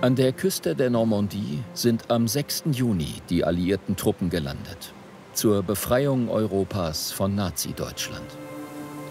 An der Küste der Normandie sind am 6. Juni die alliierten Truppen gelandet. Zur Befreiung Europas von Nazi-Deutschland.